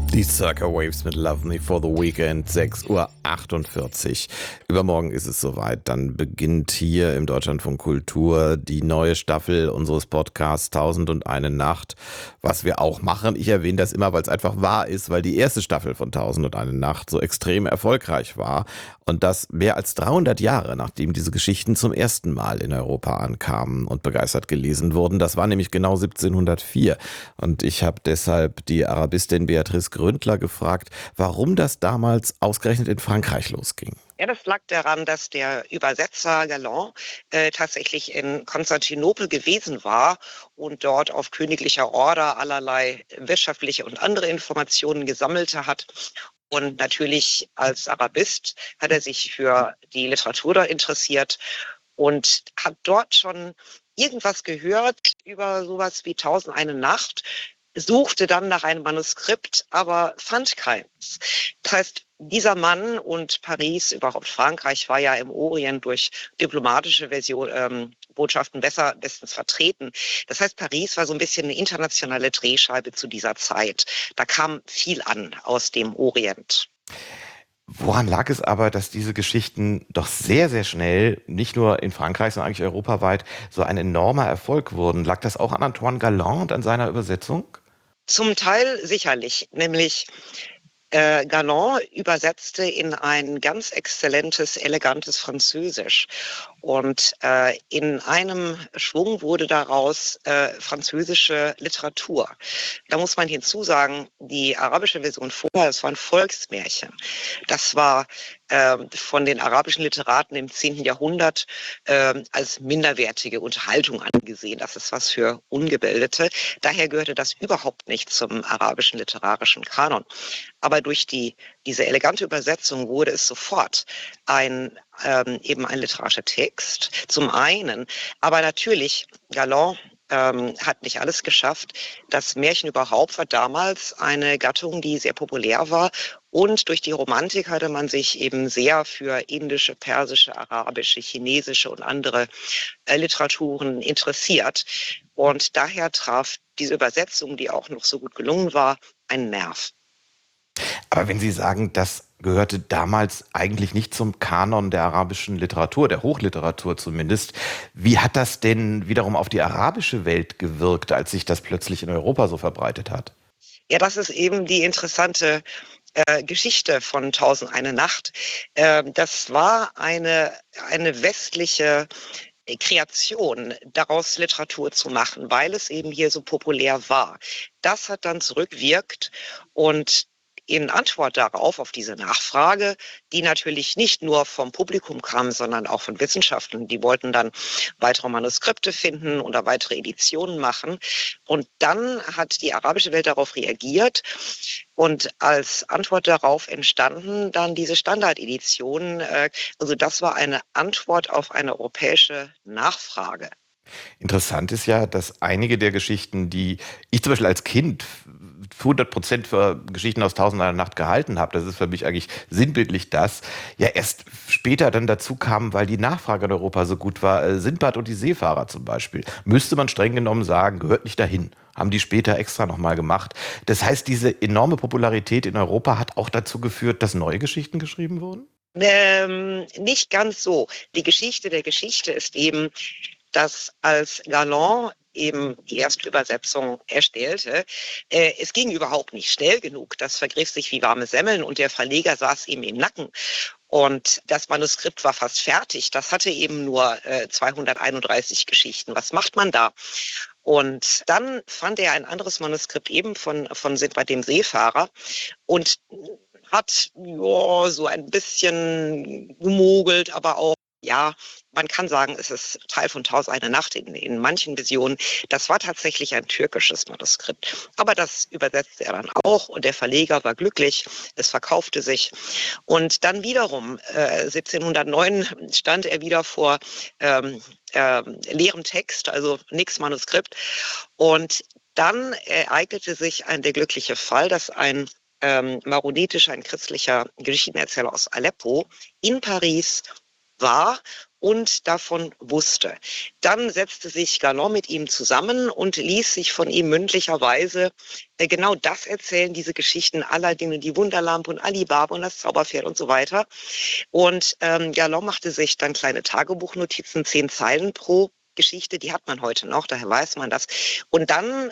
Die Circa Waves mit Love Me for the Weekend, 6:48 Uhr. Übermorgen ist es soweit. Dann beginnt hier im Deutschlandfunk Kultur die neue Staffel unseres Podcasts Tausend und eine Nacht. Was wir auch machen, ich erwähne das immer, weil es einfach wahr ist, weil die erste Staffel von Tausend und eine Nacht so extrem erfolgreich war. Und das mehr als 300 Jahre, nachdem diese Geschichten zum ersten Mal in Europa ankamen und begeistert gelesen wurden. Das war nämlich genau 1704. Und ich habe deshalb die Arabistin Beatrice Gründler gefragt, warum das damals ausgerechnet in Frankreich losging. Ja, das lag daran, dass der Übersetzer Galland tatsächlich in Konstantinopel gewesen war und dort auf königlicher Order allerlei wirtschaftliche und andere Informationen gesammelt hat. Und natürlich als Arabist hat er sich für die Literatur da interessiert und hat dort schon irgendwas gehört über sowas wie Tausend eine Nacht, suchte dann nach einem Manuskript, aber fand keins. Das heißt, dieser Mann und Paris, überhaupt Frankreich, war ja im Orient durch diplomatische Botschaften bestens vertreten. Das heißt, Paris war so ein bisschen eine internationale Drehscheibe zu dieser Zeit. Da kam viel an aus dem Orient. Woran lag es aber, dass diese Geschichten doch sehr, sehr schnell, nicht nur in Frankreich, sondern eigentlich europaweit, so ein enormer Erfolg wurden? Lag das auch an Antoine Galland und an seiner Übersetzung? Zum Teil sicherlich, nämlich Galland übersetzte in ein ganz exzellentes, elegantes Französisch. Und in einem Schwung wurde daraus französische Literatur. Da muss man hinzusagen, die arabische Version vorher, das war ein Volksmärchen. Das war von den arabischen Literaten im 10. Jahrhundert als minderwertige Unterhaltung angesehen. Das ist was für Ungebildete. Daher gehörte das überhaupt nicht zum arabischen literarischen Kanon. Aber durch diese elegante Übersetzung wurde es sofort eben ein literarischer Text, zum einen. Aber natürlich, Galland hat nicht alles geschafft. Das Märchen überhaupt war damals eine Gattung, die sehr populär war. Und durch die Romantik hatte man sich eben sehr für indische, persische, arabische, chinesische und andere Literaturen interessiert. Und daher traf diese Übersetzung, die auch noch so gut gelungen war, einen Nerv. Aber wenn Sie sagen, das gehörte damals eigentlich nicht zum Kanon der arabischen Literatur, der Hochliteratur zumindest, wie hat das denn wiederum auf die arabische Welt gewirkt, als sich das plötzlich in Europa so verbreitet hat? Ja, das ist eben die interessante Geschichte von Tausend eine Nacht. Das war eine westliche Kreation, daraus Literatur zu machen, weil es eben hier so populär war. Das hat dann zurückwirkt und in Antwort darauf, auf diese Nachfrage, die natürlich nicht nur vom Publikum kam, sondern auch von Wissenschaftlern, die wollten dann weitere Manuskripte finden oder weitere Editionen machen. Und dann hat die arabische Welt darauf reagiert und als Antwort darauf entstanden dann diese Standardeditionen. Also das war eine Antwort auf eine europäische Nachfrage. Interessant ist ja, dass einige der Geschichten, die ich zum Beispiel als Kind 100% für Geschichten aus Tausend und eine Nacht gehalten habe, das ist für mich eigentlich sinnbildlich das, ja erst später dann dazu kamen, weil die Nachfrage in Europa so gut war. Sindbad und die Seefahrer zum Beispiel. Müsste man streng genommen sagen, gehört nicht dahin. Haben die später extra nochmal gemacht. Das heißt, diese enorme Popularität in Europa hat auch dazu geführt, dass neue Geschichten geschrieben wurden? Nicht ganz so. Die Geschichte der Geschichte ist eben, dass als Galland eben die erste Übersetzung erstellte, es ging überhaupt nicht schnell genug. Das vergriff sich wie warme Semmeln und der Verleger saß ihm im Nacken. Und das Manuskript war fast fertig. Das hatte eben nur 231 Geschichten. Was macht man da? Und dann fand er ein anderes Manuskript eben von Sindbad dem Seefahrer und hat ja, so ein bisschen gemogelt, aber auch, ja, man kann sagen, es ist Teil von Tausend eine Nacht in manchen Versionen. Das war tatsächlich ein türkisches Manuskript. Aber das übersetzte er dann auch und der Verleger war glücklich. Es verkaufte sich. Und dann wiederum, 1709 stand er wieder vor leerem Text, also nix Manuskript. Und dann ereignete sich der glückliche Fall, dass ein maronitischer, ein christlicher Geschichtenerzähler aus Aleppo in Paris war und davon wusste. Dann setzte sich Galland mit ihm zusammen und ließ sich von ihm mündlicherweise genau das erzählen, diese Geschichten Aladdin und die Wunderlampe und Alibaba und das Zauberpferd und so weiter. Und Galland machte sich dann kleine Tagebuchnotizen, 10 Zeilen pro Geschichte, die hat man heute noch, daher weiß man das. Und dann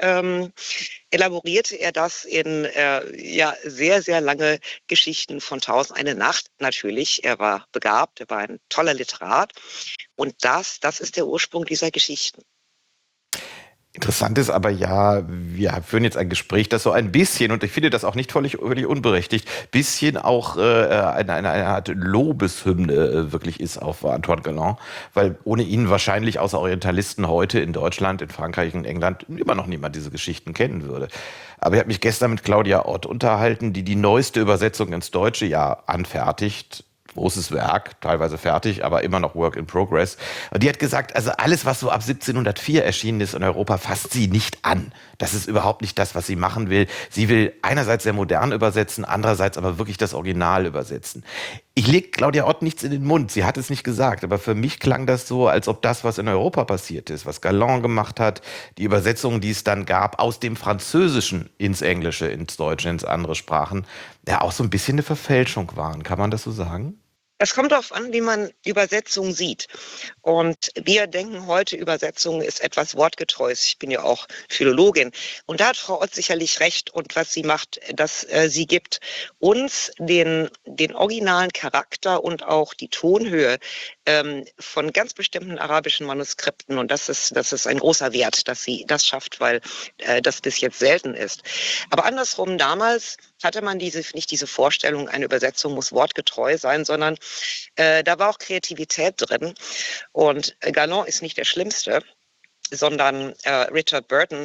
elaborierte er das in sehr, sehr lange Geschichten von Tausend eine Nacht. Natürlich, er war begabt, er war ein toller Literat. Und das ist der Ursprung dieser Geschichten. Interessant ist aber ja, wir führen jetzt ein Gespräch, das so ein bisschen, und ich finde das auch nicht völlig unberechtigt, bisschen auch eine Art Lobeshymne wirklich ist auf Antoine Galland, weil ohne ihn wahrscheinlich außer Orientalisten heute in Deutschland, in Frankreich, in England immer noch niemand diese Geschichten kennen würde. Aber ich habe mich gestern mit Claudia Ott unterhalten, die neueste Übersetzung ins Deutsche ja anfertigt. Großes Werk, teilweise fertig, aber immer noch Work in Progress. Und die hat gesagt, also alles, was so ab 1704 erschienen ist in Europa, fasst sie nicht an. Das ist überhaupt nicht das, was sie machen will. Sie will einerseits sehr modern übersetzen, andererseits aber wirklich das Original übersetzen. Ich lege Claudia Ott nichts in den Mund, sie hat es nicht gesagt, aber für mich klang das so, als ob das, was in Europa passiert ist, was Galland gemacht hat, die Übersetzungen, die es dann gab, aus dem Französischen ins Englische, ins Deutsche, ins andere Sprachen, ja auch so ein bisschen eine Verfälschung waren. Kann man das so sagen? Es kommt darauf an, wie man Übersetzung sieht. Und wir denken heute, Übersetzung ist etwas Wortgetreues. Ich bin ja auch Philologin. Und da hat Frau Ott sicherlich recht. Und was sie macht, dass sie gibt uns den originalen Charakter und auch die Tonhöhe von ganz bestimmten arabischen Manuskripten. Und das ist ein großer Wert, dass sie das schafft, weil das bis jetzt selten ist. Aber andersrum, damals hatte man nicht diese Vorstellung, eine Übersetzung muss wortgetreu sein, sondern da war auch Kreativität drin. Und Galland ist nicht der Schlimmste, sondern John Burton,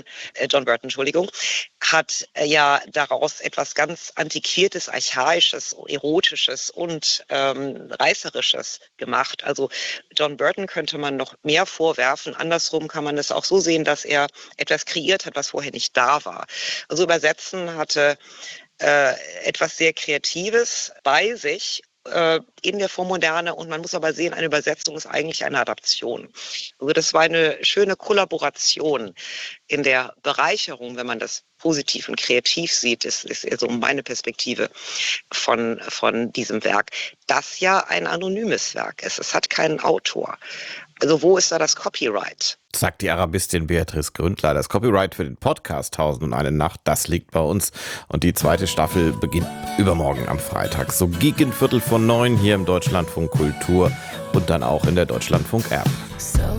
hat ja daraus etwas ganz Antiquiertes, Archaisches, Erotisches und Reißerisches gemacht. Also John Burton könnte man noch mehr vorwerfen. Andersrum kann man es auch so sehen, dass er etwas kreiert hat, was vorher nicht da war. Also Übersetzen hatte etwas sehr Kreatives bei sich in der Vormoderne, und man muss aber sehen, eine Übersetzung ist eigentlich eine Adaption. Also das war eine schöne Kollaboration in der Bereicherung, wenn man das positiv und kreativ sieht, ist eher so meine Perspektive von diesem Werk. Das ja ein anonymes Werk ist. Es hat keinen Autor. Also wo ist da das Copyright? Sagt die Arabistin Beatrice Gründler. Das Copyright für den Podcast Tausend und eine Nacht, das liegt bei uns. Und die zweite Staffel beginnt übermorgen am Freitag. So gegen 8:45 hier im Deutschlandfunk Kultur und dann auch in der Deutschlandfunk App.